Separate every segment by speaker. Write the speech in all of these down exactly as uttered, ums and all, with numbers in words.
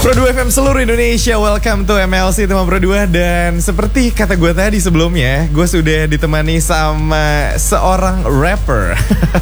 Speaker 1: Pro dua F M seluruh Indonesia, welcome to M L C Tema Pro dua. Dan seperti kata gue tadi sebelumnya, gue sudah ditemani sama seorang rapper.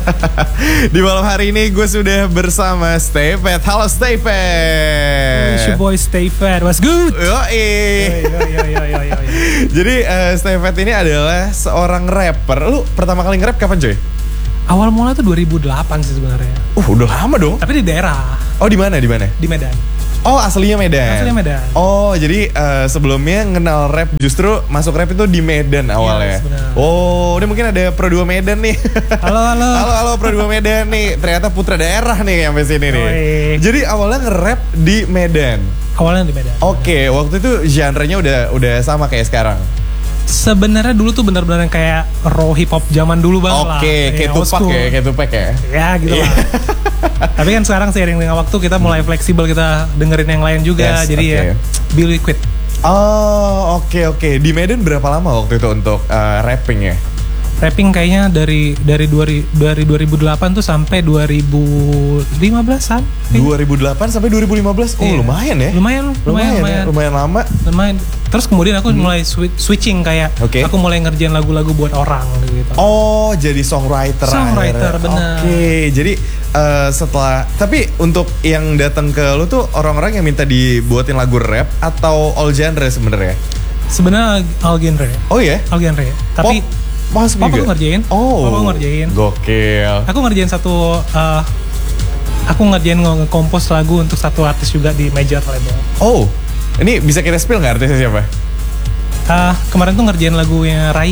Speaker 1: Di malam hari ini gue sudah bersama Stay Fat. Halo Stay Fat.
Speaker 2: It's your boy Stay Fat, what's good?
Speaker 1: Yoi.
Speaker 2: Yo, yo, yo, yo, yo, yo.
Speaker 1: Jadi uh, Stay Fat ini adalah seorang rapper. Lu pertama kali nge-rap kapan coy?
Speaker 2: Awal mula tuh dua ribu delapan sih sebenarnya.
Speaker 1: Uh udah lama dong.
Speaker 2: Tapi di daerah.
Speaker 1: Oh di mana di mana?
Speaker 2: Di Medan.
Speaker 1: Oh aslinya Medan.
Speaker 2: Aslinya Medan.
Speaker 1: Oh jadi uh, sebelumnya kenal rap justru masuk rap itu di Medan awalnya.
Speaker 2: Yes,
Speaker 1: oh ini mungkin ada Pro dua Medan nih.
Speaker 2: Halo halo.
Speaker 1: halo halo Pro dua Medan nih. Ternyata putra daerah nih sampai sini nih.
Speaker 2: Oi.
Speaker 1: Jadi awalnya nge-rap di Medan.
Speaker 2: Awalnya di Medan.
Speaker 1: Oke, okay, waktu itu genre-nya udah udah sama kayak sekarang.
Speaker 2: Sebenarnya dulu tuh benar-benar kayak raw hip hop zaman dulu banget lah.
Speaker 1: Oke, okay, kayak Tupac ya, kayak Tupac ya.
Speaker 2: Ya gitu lah. Tapi kan sekarang seiring dengan waktu kita mulai fleksibel, kita dengerin yang lain juga.
Speaker 1: Yes,
Speaker 2: jadi
Speaker 1: okay.
Speaker 2: ya be liquid.
Speaker 1: Oh, oke okay, oke. Okay. Di Medan berapa lama waktu itu untuk uh, rapping ya?
Speaker 2: Rapping kayaknya dari dari dua ribu delapan tuh sampai dua ribu lima belasan.
Speaker 1: dua ribu delapan sampai dua ribu lima belas. Oh,
Speaker 2: iya.
Speaker 1: lumayan ya.
Speaker 2: Lumayan, lumayan,
Speaker 1: lumayan,
Speaker 2: lumayan,
Speaker 1: ya? lumayan lama.
Speaker 2: Lumayan. Terus kemudian aku hmm. mulai switching kayak
Speaker 1: okay.
Speaker 2: aku mulai ngerjain lagu-lagu buat orang gitu.
Speaker 1: Oh, jadi songwriter.
Speaker 2: Songwriter benar.
Speaker 1: Oke, okay. Jadi uh, setelah tapi untuk yang datang ke lu tuh orang-orang yang minta dibuatin lagu rap atau all genre sebenarnya?
Speaker 2: Sebenarnya all genre.
Speaker 1: Oh ya?
Speaker 2: Yeah? All genre. Tapi
Speaker 1: Pop? Mas
Speaker 2: Papa aku ngerjain.
Speaker 1: Oh.
Speaker 2: Papa aku ngerjain.
Speaker 1: Gokil.
Speaker 2: Aku ngerjain satu uh, aku ngerjain nge-compose lagu untuk satu artis juga di major label.
Speaker 1: Oh. Ini bisa kita spill nggak artisnya siapa?
Speaker 2: Uh, kemarin tuh ngerjain lagunya Rai.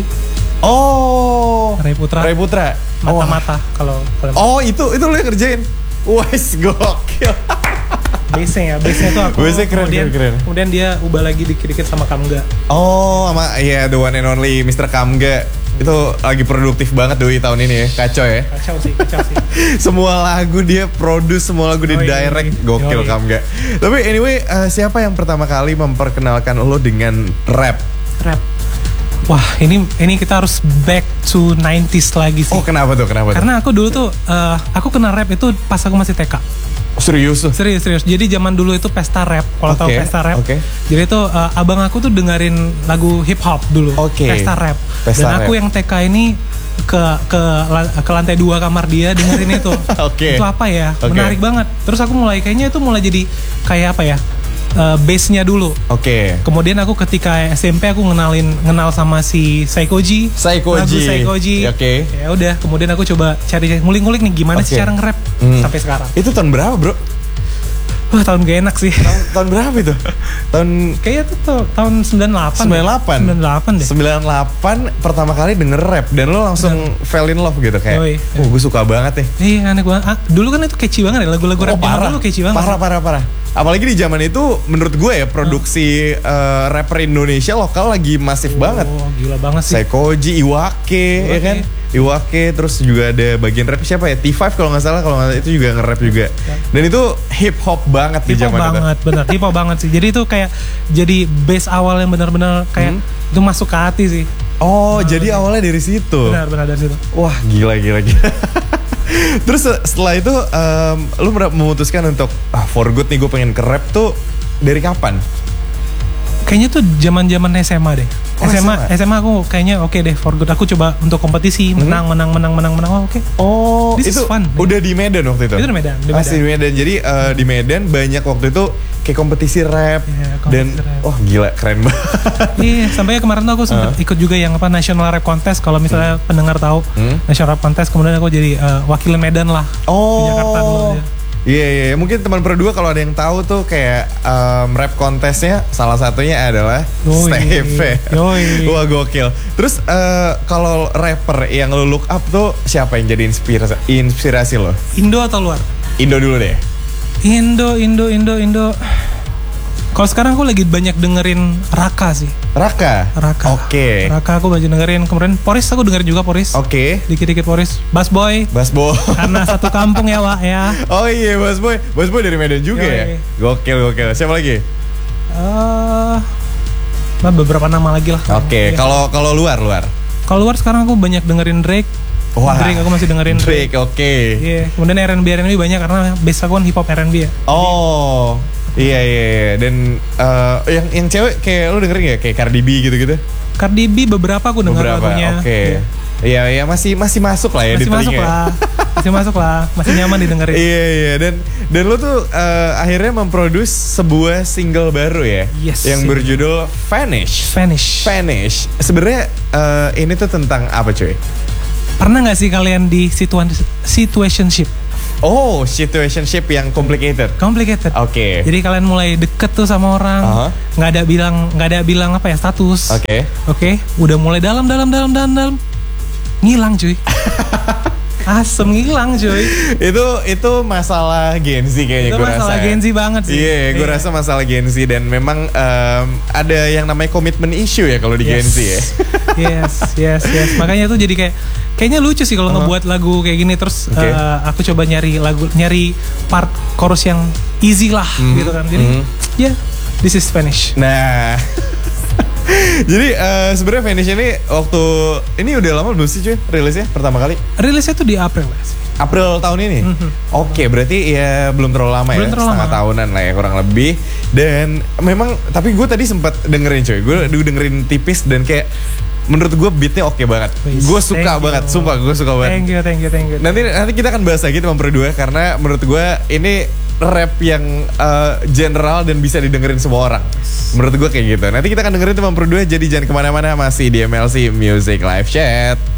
Speaker 1: Oh.
Speaker 2: Rai Putra.
Speaker 1: Rai Putra.
Speaker 2: Mata-mata kalau
Speaker 1: Oh, itu itu lu yang ngerjain. Wes gokil.
Speaker 2: Base-nya ya, base-nya tuh aku
Speaker 1: Base-nya keren,
Speaker 2: kemudian,
Speaker 1: keren, keren.
Speaker 2: kemudian dia ubah lagi dikit-dikit sama Kamga.
Speaker 1: Oh, sama ya yeah, the one and only mister Kamga. Itu lagi produktif banget Doi tahun ini ya, kacau ya.
Speaker 2: Kacau sih, kacau sih.
Speaker 1: Semua lagu dia produce, semua lagu dia direct, gokil Kamga. Tapi anyway, uh, siapa yang pertama kali memperkenalkan lo dengan rap?
Speaker 2: Rap. Wah, ini ini kita harus back to nineties lagi sih.
Speaker 1: Oh, kenapa tuh? Kenapa
Speaker 2: Karena
Speaker 1: tuh?
Speaker 2: aku dulu tuh uh, aku kenal rap itu pas aku masih T K.
Speaker 1: Oh, serius tuh?
Speaker 2: Serius, serius. Jadi zaman dulu itu pesta rap. Kalau okay, tahu pesta rap.
Speaker 1: Okay.
Speaker 2: Jadi itu uh, abang aku tuh dengerin lagu hip hop dulu.
Speaker 1: Okay.
Speaker 2: Pesta rap.
Speaker 1: Pesta
Speaker 2: Dan aku
Speaker 1: rap.
Speaker 2: yang T K ini ke ke ke lantai dua kamar dia dengerin itu.
Speaker 1: Okay.
Speaker 2: Itu apa ya?
Speaker 1: Okay.
Speaker 2: Menarik banget. Terus aku mulai kayaknya itu mulai jadi kayak apa ya? Uh, base-nya dulu.
Speaker 1: Oke. Okay.
Speaker 2: Kemudian aku ketika S M P aku ngenalin kenal sama si Saikoji.
Speaker 1: Saikoji.
Speaker 2: Lagu Saikoji.
Speaker 1: Oke. Okay.
Speaker 2: Ya udah, kemudian aku coba cari ngulik-ngulik nih gimana okay. sih cara nge-rap hmm. sampai sekarang.
Speaker 1: Itu tahun berapa, Bro?
Speaker 2: Wah, tahun gak enak sih.
Speaker 1: Tahun, tahun berapa itu? Tahun
Speaker 2: kayaknya tuh, tuh tahun sembilan puluh delapan.
Speaker 1: sembilan puluh delapan.
Speaker 2: sembilan puluh delapan deh.
Speaker 1: sembilan puluh delapan pertama kali denger rap dan lo langsung Bener. fell in love gitu kayak. Yoi. Oh, gue suka banget nih.
Speaker 2: Iya, aneh banget. Ah, dulu kan itu catchy banget ya lagu-lagu
Speaker 1: oh,
Speaker 2: rap
Speaker 1: parah.
Speaker 2: dulu catchy banget.
Speaker 1: Parah, parah, parah. Apalagi di zaman itu menurut gue ya produksi oh. uh, rapper Indonesia lokal lagi masif
Speaker 2: oh,
Speaker 1: banget.
Speaker 2: Oh, gila banget sih.
Speaker 1: Saikoji, Iwake, Iwake, ya kan? Iwake, terus juga ada bagian rap siapa ya? T lima kalau nggak salah, kalau nggak itu juga nge-rap juga. Dan itu hip hop banget
Speaker 2: hip
Speaker 1: di zaman itu.
Speaker 2: Hip hop banget, bener. Hip hop banget sih. Jadi itu kayak jadi base awal yang benar-benar kayak hmm? itu masuk ke hati sih.
Speaker 1: Oh, nah, jadi awalnya dari situ.
Speaker 2: Benar, benar dari situ.
Speaker 1: Wah, gila, gila, gila. Terus setelah itu um, lu memutuskan untuk ah, for good nih gue pengen ke rap tuh dari kapan?
Speaker 2: Kayaknya tuh zaman-zaman S M A deh.
Speaker 1: Oh,
Speaker 2: S M A, S M A, S M A aku kayaknya oke okay deh for good. Aku coba untuk kompetisi, menang, hmm. menang, menang, menang, menang. Oh, oke. Okay.
Speaker 1: Oh,
Speaker 2: This
Speaker 1: itu
Speaker 2: is fun.
Speaker 1: Udah di Medan waktu itu?
Speaker 2: Itu di Medan. Di Medan.
Speaker 1: Masih di Medan. Jadi uh, di Medan banyak waktu itu kayak kompetisi rap
Speaker 2: yeah, kompetisi
Speaker 1: dan
Speaker 2: rap.
Speaker 1: wah gila keren banget.
Speaker 2: Iya, sampai kemarin tuh aku sempat uh. ikut juga yang apa National Rap Contest. Kalau misalnya hmm. pendengar tahu hmm. National Rap Contest, kemudian aku jadi uh, wakil Medan lah
Speaker 1: oh.
Speaker 2: di Jakarta dulu. Ya.
Speaker 1: Iya, yeah, yeah. Mungkin teman Pro dua kalau ada yang tahu tuh kayak um, rap kontesnya salah satunya adalah Stay Fat. Wah gokil. Terus uh, kalau rapper yang lo look up tuh siapa yang jadi inspirasi, inspirasi lo?
Speaker 2: Indo atau luar?
Speaker 1: Indo dulu deh.
Speaker 2: Indo, Indo, Indo, Indo. Kalau sekarang aku lagi banyak dengerin Raka sih.
Speaker 1: Raka?
Speaker 2: Raka.
Speaker 1: Oke. Okay.
Speaker 2: Raka aku banyak dengerin. Kemudian Poris aku dengerin juga Poris.
Speaker 1: Oke. Okay.
Speaker 2: Dikit-dikit Poris. Bass Boy.
Speaker 1: Bass Boy.
Speaker 2: Karena satu kampung ya, Wak ya.
Speaker 1: Oh iya, Bass Boy. Bass Boy dari Medan juga Yoi. ya. Gokil, gokil. Siapa lagi?
Speaker 2: Eh, uh, beberapa nama lagi lah.
Speaker 1: Oke. Okay. Kalau kalau luar, luar.
Speaker 2: Kalau luar sekarang aku banyak dengerin Drake.
Speaker 1: Wah,
Speaker 2: Drake aku masih dengerin
Speaker 1: Drake. Oke. Okay.
Speaker 2: Iya. Yeah. Kemudian R and B R and B banyak karena base aku kan hip hop R and B ya.
Speaker 1: Oh.
Speaker 2: Jadi,
Speaker 1: Iya iya iya. Dan uh, yang yang cewek kayak lu dengerin gak kayak Cardi B gitu-gitu?
Speaker 2: Cardi B beberapa aku dengar lagunya.
Speaker 1: Oke. Okay. Iya iya masih masih masuk lah ya
Speaker 2: masih
Speaker 1: di telinga.
Speaker 2: Masih masuk lah. Masih masuk lah. Masih nyaman didengerin.
Speaker 1: Iya iya dan dan lu tuh uh, akhirnya memproduce sebuah single baru ya.
Speaker 2: Yes.
Speaker 1: Yang berjudul Vanish.
Speaker 2: Vanish.
Speaker 1: Vanish. Sebenarnya uh, ini tuh tentang apa cuy?
Speaker 2: Pernah gak sih kalian di situa- situationship?
Speaker 1: Oh, situationship yang complicated.
Speaker 2: Complicated.
Speaker 1: Oke. Okay.
Speaker 2: Jadi kalian mulai deket tuh sama orang,
Speaker 1: uh-huh.
Speaker 2: nggak ada bilang, nggak ada bilang apa ya status.
Speaker 1: Oke. Okay.
Speaker 2: Oke. Okay? Udah mulai dalam, dalam, dalam, dalam, dalam, ngilang cuy. Asem ngilang cuy.
Speaker 1: Itu itu masalah Gen Z kayaknya
Speaker 2: itu
Speaker 1: gue rasa. Itu
Speaker 2: masalah Gen Z banget sih.
Speaker 1: Iya, yeah, gue yeah. rasa masalah Gen Z dan memang um, ada yang namanya komitmen issue ya kalau di yes. Gen Z ya.
Speaker 2: yes, yes, yes. Makanya tuh jadi kayak kayaknya lucu sih kalau uh-huh. ngebuat lagu kayak gini terus okay. uh, aku coba nyari lagu nyari part chorus yang easy lah mm-hmm. gitu kan. Jadi mm-hmm. ya yeah, this is Vanish.
Speaker 1: Nah. Jadi uh, sebenarnya Vanish ini waktu ini udah lama belum sih cuy rilisnya pertama kali?
Speaker 2: Rilisnya tuh di April lah.
Speaker 1: April tahun ini? Mm-hmm. Oke, okay, berarti ya belum terlalu lama belum ya, terlalu setengah lama. Tahunan lah ya kurang lebih. Dan memang, tapi gue tadi sempat dengerin cuy, gue dengerin tipis dan kayak menurut gue beatnya oke okay banget. Gue suka banget, sumpah gue suka banget.
Speaker 2: Thank you, thank you, thank you.
Speaker 1: Nanti nanti kita akan bahas lagi teman berdua karena menurut gue ini rap yang uh, general dan bisa didengerin semua orang. Menurut gue kayak gitu. Nanti kita akan dengerin teman berdua, jadi jangan kemana-mana, masih di M L C Music Live Chat.